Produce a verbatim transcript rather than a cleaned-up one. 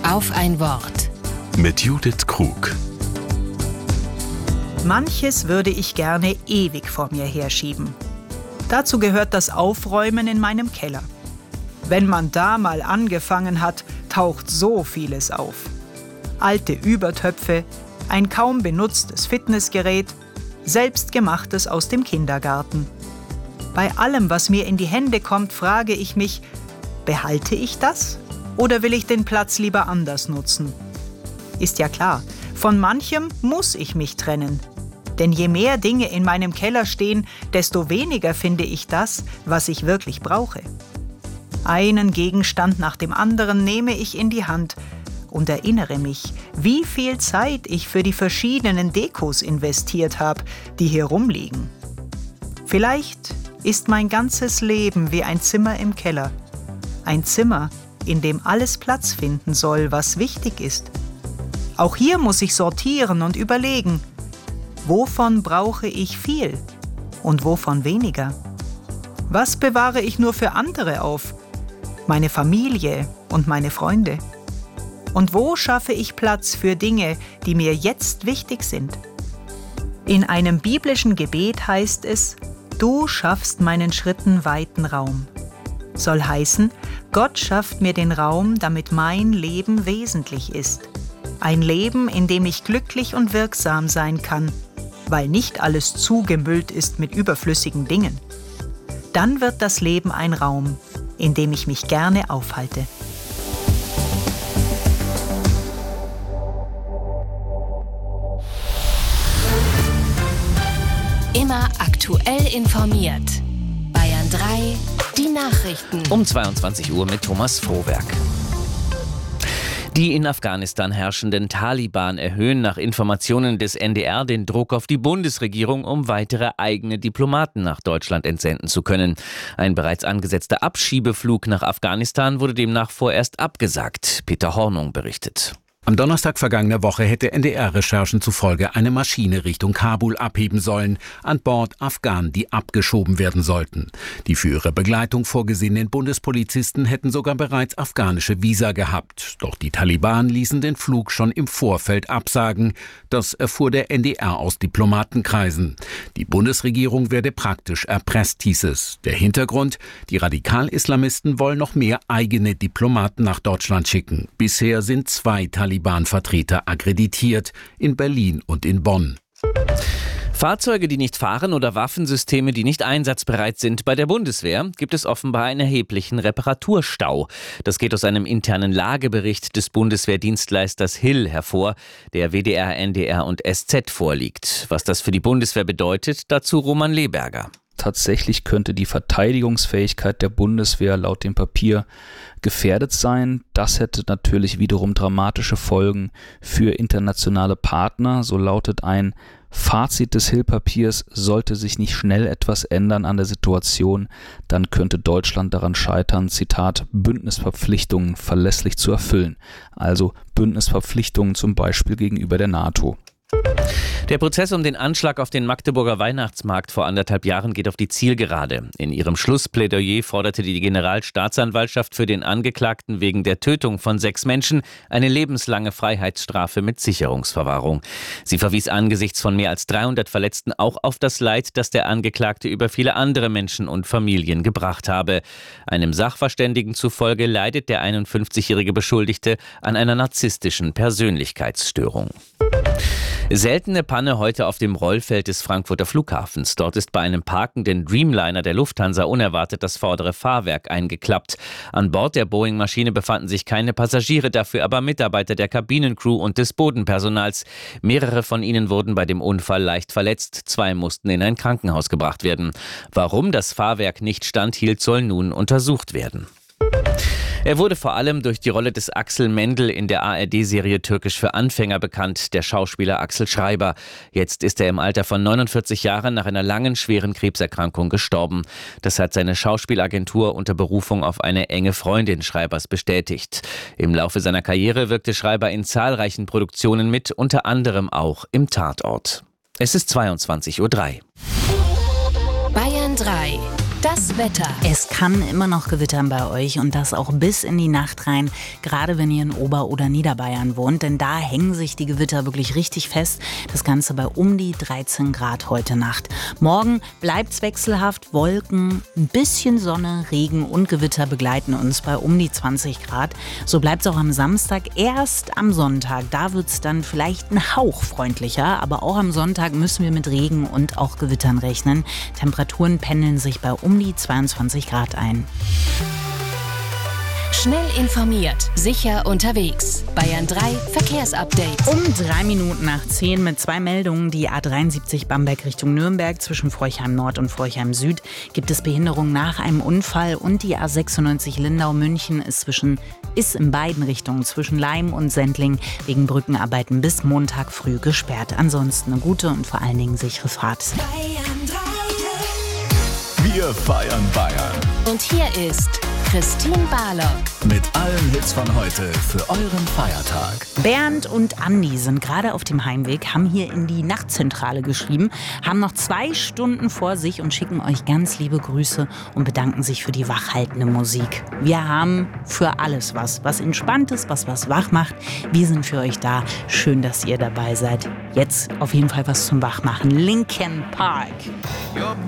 Auf ein Wort. Mit Judith Krug. Manches würde ich gerne ewig vor mir herschieben. Dazu gehört das Aufräumen in meinem Keller. Wenn man da mal angefangen hat, taucht so vieles auf. Alte Übertöpfe, ein kaum benutztes Fitnessgerät, selbstgemachtes aus dem Kindergarten. Bei allem, was mir in die Hände kommt, frage ich mich, behalte ich das oder will ich den Platz lieber anders nutzen? Ist ja klar, von manchem muss ich mich trennen. Denn je mehr Dinge in meinem Keller stehen, desto weniger finde ich das, was ich wirklich brauche. Einen Gegenstand nach dem anderen nehme ich in die Hand und erinnere mich, wie viel Zeit ich für die verschiedenen Dekos investiert habe, die hier rumliegen. Vielleicht ist mein ganzes Leben wie ein Zimmer im Keller. Ein Zimmer, in dem alles Platz finden soll, was wichtig ist. Auch hier muss ich sortieren und überlegen, wovon brauche ich viel und wovon weniger? Was bewahre ich nur für andere auf? Meine Familie und meine Freunde? Und wo schaffe ich Platz für Dinge, die mir jetzt wichtig sind? In einem biblischen Gebet heißt es, du schaffst meinen Schritten weiten Raum. Soll heißen, Gott schafft mir den Raum, damit mein Leben wesentlich ist. Ein Leben, in dem ich glücklich und wirksam sein kann, weil nicht alles zugemüllt ist mit überflüssigen Dingen. Dann wird das Leben ein Raum, in dem ich mich gerne aufhalte. Immer aktuell informiert. Bayern drei, die Nachrichten. Um zweiundzwanzig Uhr mit Thomas Frohwerk. Die in Afghanistan herrschenden Taliban erhöhen nach Informationen des N D R den Druck auf die Bundesregierung, um weitere eigene Diplomaten nach Deutschland entsenden zu können. Ein bereits angesetzter Abschiebeflug nach Afghanistan wurde demnach vorerst abgesagt. Peter Hornung berichtet. Am Donnerstag vergangener Woche hätte N D R-Recherchen zufolge eine Maschine Richtung Kabul abheben sollen, an Bord Afghanen, die abgeschoben werden sollten. Die für ihre Begleitung vorgesehenen Bundespolizisten hätten sogar bereits afghanische Visa gehabt. Doch die Taliban ließen den Flug schon im Vorfeld absagen. Das erfuhr der N D R aus Diplomatenkreisen. Die Bundesregierung werde praktisch erpresst, hieß es. Der Hintergrund: Die Radikal-Islamisten wollen noch mehr eigene Diplomaten nach Deutschland schicken. Bisher sind zwei Taliban Taliban-Vertreter akkreditiert, in Berlin und in Bonn. Fahrzeuge, die nicht fahren oder Waffensysteme, die nicht einsatzbereit sind. Bei der Bundeswehr gibt es offenbar einen erheblichen Reparaturstau. Das geht aus einem internen Lagebericht des Bundeswehrdienstleisters Hill hervor, der W D R, N D R und S Z vorliegt. Was das für die Bundeswehr bedeutet, dazu Roman Leberger. Tatsächlich könnte die Verteidigungsfähigkeit der Bundeswehr laut dem Papier gefährdet sein. Das hätte natürlich wiederum dramatische Folgen für internationale Partner. So lautet ein Fazit des Hill-Papiers: Sollte sich nicht schnell etwas ändern an der Situation, dann könnte Deutschland daran scheitern, Zitat, Bündnisverpflichtungen verlässlich zu erfüllen. Also Bündnisverpflichtungen zum Beispiel gegenüber der NATO. Der Prozess um den Anschlag auf den Magdeburger Weihnachtsmarkt vor anderthalb Jahren geht auf die Zielgerade. In ihrem Schlussplädoyer forderte die Generalstaatsanwaltschaft für den Angeklagten wegen der Tötung von sechs Menschen eine lebenslange Freiheitsstrafe mit Sicherungsverwahrung. Sie verwies angesichts von mehr als dreihundert Verletzten auch auf das Leid, das der Angeklagte über viele andere Menschen und Familien gebracht habe. Einem Sachverständigen zufolge leidet der einundfünfzigjährige Beschuldigte an einer narzisstischen Persönlichkeitsstörung. Seltene Panne heute auf dem Rollfeld des Frankfurter Flughafens. Dort ist bei einem parkenden Dreamliner der Lufthansa unerwartet das vordere Fahrwerk eingeklappt. An Bord der Boeing-Maschine befanden sich keine Passagiere, dafür aber Mitarbeiter der Kabinencrew und des Bodenpersonals. Mehrere von ihnen wurden bei dem Unfall leicht verletzt. Zwei mussten in ein Krankenhaus gebracht werden. Warum das Fahrwerk nicht standhielt, soll nun untersucht werden. Er wurde vor allem durch die Rolle des Axel Mendel in der A R D-Serie Türkisch für Anfänger bekannt, der Schauspieler Axel Schreiber. Jetzt ist er im Alter von neunundvierzig Jahren nach einer langen, schweren Krebserkrankung gestorben. Das hat seine Schauspielagentur unter Berufung auf eine enge Freundin Schreibers bestätigt. Im Laufe seiner Karriere wirkte Schreiber in zahlreichen Produktionen mit, unter anderem auch im Tatort. Es ist zweiundzwanzig Uhr drei. Bayern drei. Das Wetter. Es kann immer noch gewittern bei euch und das auch bis in die Nacht rein, gerade wenn ihr in Ober- oder Niederbayern wohnt, denn da hängen sich die Gewitter wirklich richtig fest. Das Ganze bei um die dreizehn Grad heute Nacht. Morgen bleibt's wechselhaft, Wolken, ein bisschen Sonne, Regen und Gewitter begleiten uns bei um die zwanzig Grad. So bleibt's auch am Samstag, erst am Sonntag. Da wird's dann vielleicht ein Hauch freundlicher, aber auch am Sonntag müssen wir mit Regen und auch Gewittern rechnen. Temperaturen pendeln sich bei um die zweiundzwanzig Grad ein. Schnell informiert, sicher unterwegs. Bayern drei Verkehrsupdate. Um drei Minuten nach zehn mit zwei Meldungen. Die A dreiundsiebzig Bamberg Richtung Nürnberg zwischen Forchheim Nord und Forchheim Süd gibt es Behinderung nach einem Unfall und die A sechsundneunzig Lindau München ist zwischen ist in beiden Richtungen zwischen Leim und Sendling wegen Brückenarbeiten bis Montag früh gesperrt. Ansonsten eine gute und vor allen Dingen sichere Fahrt. Wir feiern Bayern. Und hier ist Christine Barlock. Mit allen Hits von heute für euren Feiertag. Bernd und Andi sind gerade auf dem Heimweg, haben hier in die Nachtzentrale geschrieben, haben noch zwei Stunden vor sich und schicken euch ganz liebe Grüße und bedanken sich für die wachhaltende Musik. Wir haben für alles was, was entspannt ist, was was wach macht. Wir sind für euch da. Schön, dass ihr dabei seid. Jetzt auf jeden Fall was zum Wachmachen. Linkin Park. Your